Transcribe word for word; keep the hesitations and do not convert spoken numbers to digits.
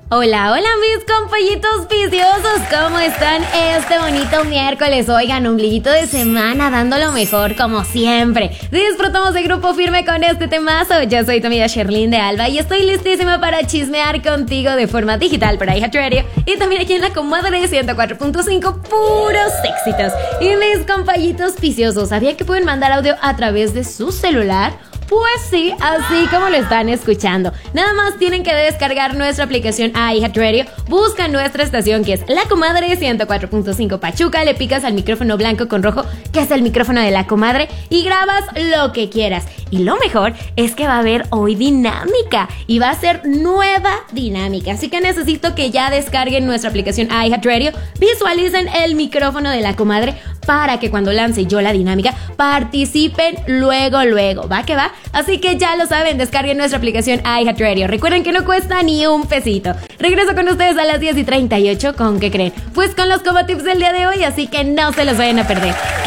Hola, hola mis compañitos viciosos, ¿cómo están este bonito miércoles? Oigan, ombliguito de semana, dando lo mejor como siempre. Disfrutamos de Grupo Firme con este temazo. Yo soy tu amiga Sherlyn de Alba y estoy listísima para chismear contigo de forma digital para iHeartRadio y también aquí en la comadre ciento cuatro punto cinco, puros éxitos. Y mis compañitos viciosos, ¿sabían que pueden mandar audio a través de su celular? Pues sí, así como lo están escuchando. Nada más tienen que descargar nuestra aplicación iHeartRadio, buscan nuestra estación que es La Comadre ciento cuatro punto cinco Pachuca, le picas al micrófono blanco con rojo, que es el micrófono de La Comadre, y grabas lo que quieras. Y lo mejor es que va a haber hoy dinámica, y va a ser nueva dinámica. Así que necesito que ya descarguen nuestra aplicación iHeartRadio, visualicen el micrófono de La Comadre, para que cuando lance yo la dinámica participen luego, luego. ¿Va que va? Así que ya lo saben, descarguen nuestra aplicación iHeartRadio. Recuerden que no cuesta ni un pesito. Regreso con ustedes a las diez y treinta y ocho. ¿Con qué creen? Pues con los Coma Tips del día de hoy, así que no se los vayan a perder.